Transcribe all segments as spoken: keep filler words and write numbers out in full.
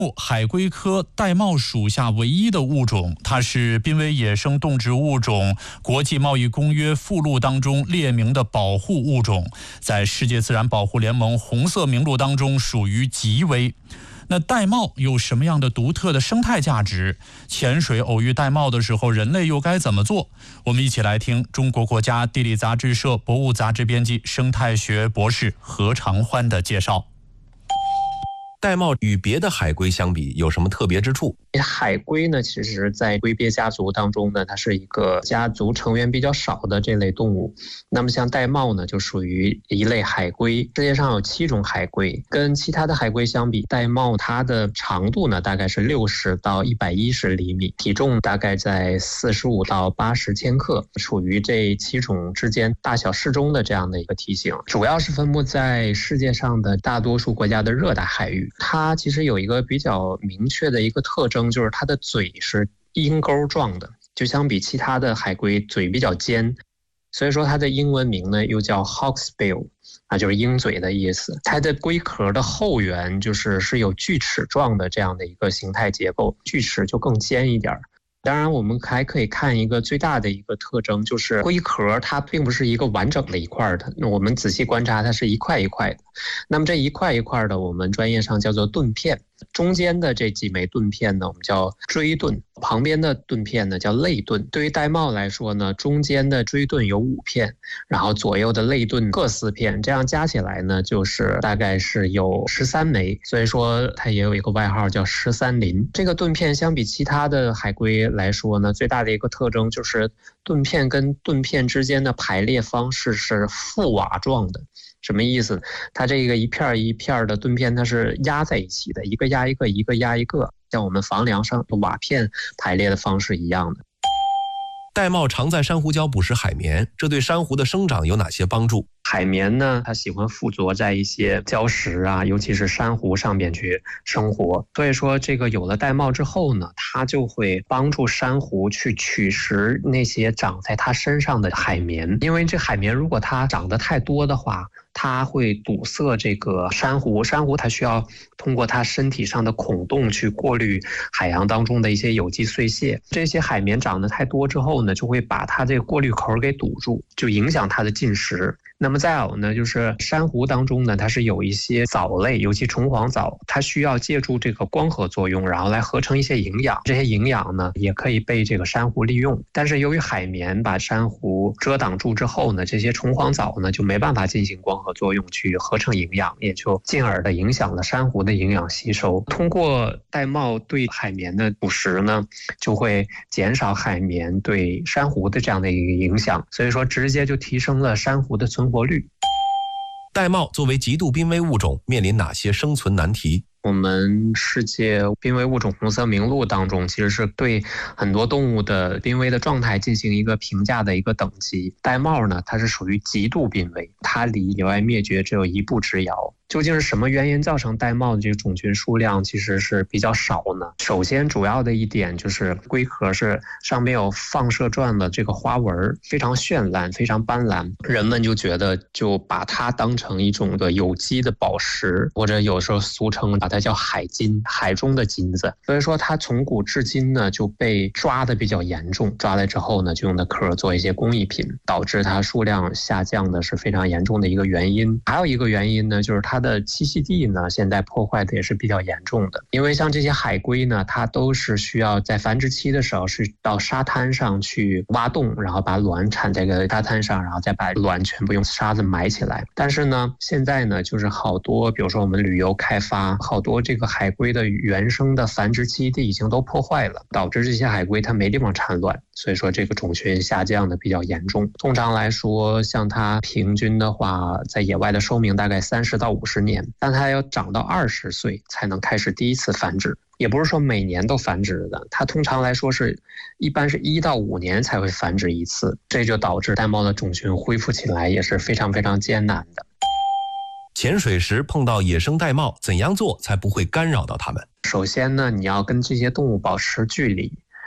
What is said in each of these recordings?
海龟科玳瑁属下唯一的物种，它是濒危野生动植物种国际贸易公约附录当中列明的保护物种，在世界自然保护联盟红色名录当中属于极危。那玳瑁有什么样的独特的生态价值？潜水偶遇玳瑁的时候，人类又该怎么做？我们一起来听中国国家地理杂志社博物杂志编辑、生态学博士何长欢的介绍。 玳瑁与别的海龟相比有什么特别之处？ 海龟呢，其实在龟鳖家族当中呢，它是一个家族成员比较少的这类动物。那么像玳瑁呢，就属于一类海龟。世界上有七种海龟，跟其他的海龟相比，玳瑁它的长度呢大概是六十到一百一十厘米，体重大概在四十五到八十千克，处于这七种之间大小适中的这样的一个体型。主要是分布在世界上的大多数国家的热带海域。它其实有一个比较明确的一个特征，就是它的嘴是鹰钩状的，就相比其他的海龟嘴比较尖，所以说它的英文名呢又叫 hawksbill， 啊，就是鹰嘴的意思。它的龟壳的后缘就是是有锯齿状的这样的一个形态结构，锯齿就更尖一点。当然我们还可以看一个最大的一个特征，就是龟壳它并不是一个完整的一块的，那我们仔细观察它是一块一块的。那么这一块一块的我们专业上叫做盾片，中间的这几枚盾片呢我们叫锥盾，旁边的盾片呢叫肋盾。对于玳瑁来说呢，中间的锥盾有五片，然后左右的肋盾各四片，这样加起来呢就是大概是有十三枚，所以说它也有一个外号叫十三鳞。这个盾片相比其他的海龟来说呢，最大的一个特征就是盾片跟盾片之间的排列方式是覆瓦状的。什么意思？它这个一片一片的盾片它是压在一起的，一个压一个，一个压一个，像我们房梁上的瓦片排列的方式一样的。 玳瑁常在珊瑚礁捕食海绵，这对珊瑚的生长有哪些帮助？ 海绵呢，它喜欢附着在一些礁石啊，尤其是珊瑚上面去生活。所以说，这个有了玳瑁之后呢，它就会帮助珊瑚去取食那些长在它身上的海绵。因为这海绵如果它长得太多的话，它会堵塞这个珊瑚，珊瑚它需要通过它身体上的孔洞去过滤海洋当中的一些有机碎屑。这些海绵长得太多之后呢，就会把它这个过滤口给堵住，就影响它的进食。那么再有呢，就是珊瑚当中呢，它是有一些藻类，尤其虫黄藻，它需要借助这个光合作用，然后来合成一些营养。这些营养呢，也可以被这个珊瑚利用。但是由于海绵把珊瑚遮挡住之后呢，这些虫黄藻呢就没办法进行光合作用去合成营养，也就进而的影响了珊瑚的营养吸收。通过玳瑁对海绵的捕食呢，就会减少海绵对珊瑚的这样的一个影响，所以说直接就提升了珊瑚的存活率。 玳瑁作为极度濒危物种，面临哪些生存难题？ 我们世界濒危物种红色名录当中，其实是对很多动物的濒危的状态进行一个评价的一个等级。玳瑁呢，它是属于极度濒危，它离野外灭绝只有一步之遥。究竟是什么原因造成玳瑁的这个种群数量其实是比较少呢？首先主要的一点就是龟壳是上面有放射状的这个花纹，非常绚烂，非常斑斓，人们就觉得就把它当成一种的有机的宝石，或者有时候俗称把它叫海金，海中的金子。所以说它从古至今呢就被抓的比较严重，抓来之后呢就用的壳做一些工艺品，导致它数量下降的是非常严重的一个原因。还有一个原因呢，就是它的栖息地呢现在破坏的也是比较严重的。因为像这些海龟呢，它都是需要在繁殖期的时候是到沙滩上去挖洞，然后把卵产在这个沙滩上，然后再把卵全部用沙子埋起来。但是呢现在呢就是好多比如说我们旅游开发，好多这个海龟的原生的繁殖基地已经都破坏了，导致这些海龟它没地方产卵，所以说这个种群下降的比较严重。通常来说，像它平均的话在野外的寿命大概三十到五十年，但它要长到二十岁才能开始第一次繁殖，也不是说每年都繁殖的，它通常来说是一般是一到五年才会繁殖一次，这就导致玳瑁的种群恢复起来也是非常非常艰难的。 潜水时碰到野生玳瑁，怎样做才不会干扰到它们？ 首先呢，你要跟这些动物保持距离。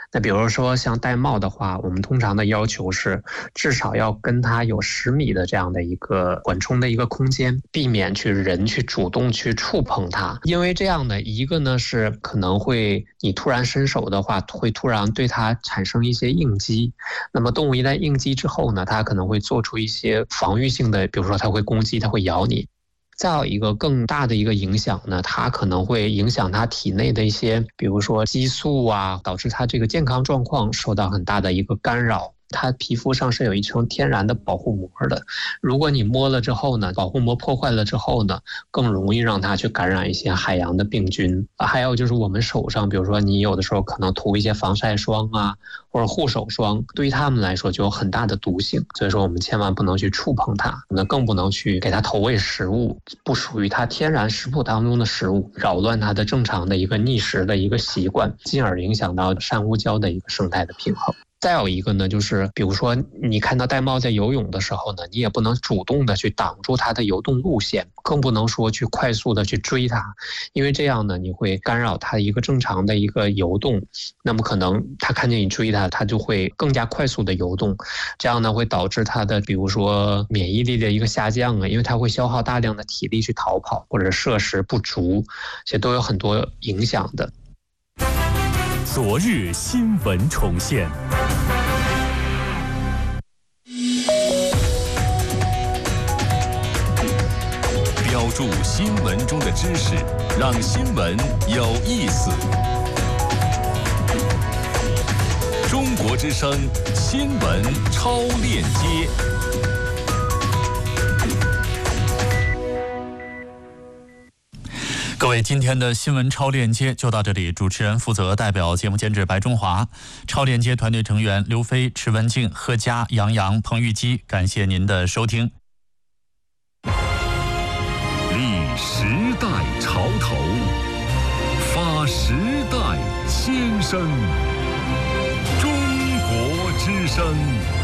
那比如说像玳瑁的话，我们通常的要求是至少要跟它有十米的这样的一个缓冲的一个空间，避免去人去主动去触碰它，因为这样的一个呢是可能会你突然伸手的话，会突然对它产生一些应激。那么动物一旦应激之后呢，它可能会做出一些防御性的，比如说它会攻击，它会咬你。再有一个更大的一个影响呢，它可能会影响它体内的一些，比如说激素啊，导致它这个健康状况受到很大的一个干扰。它皮肤上是有一层天然的保护膜的，如果你摸了之后呢，保护膜破坏了之后呢，更容易让它去感染一些海洋的病菌。还有就是我们手上，比如说你有的时候可能涂一些防晒霜啊，或者护手霜，对于它们来说就有很大的毒性，所以说我们千万不能去触碰它，那更不能去给它投喂食物，不属于它天然食谱当中的食物，扰乱它的正常的一个觅食的一个习惯，进而影响到珊瑚礁的一个生态的平衡。再有一个呢，就是比如说你看到玳瑁在游泳的时候呢，你也不能主动的去挡住它的游动路线，更不能说去快速的去追它，因为这样呢，你会干扰它一个正常的一个游动，那么可能它看见你追它，它就会更加快速的游动，这样呢会导致它的比如说免疫力的一个下降啊，因为它会消耗大量的体力去逃跑，或者摄食不足，这都有很多影响的。 昨日新闻重现，标注新闻中的知识，让新闻有意思。中国之声新闻超链接。 各位，今天的新闻超链接就到这里。主持人负责代表节目监制白中华，超链接团队成员刘飞、池文静、贺佳、杨洋、彭玉基，感谢您的收听。 立时代潮头，发时代先声。中国之声。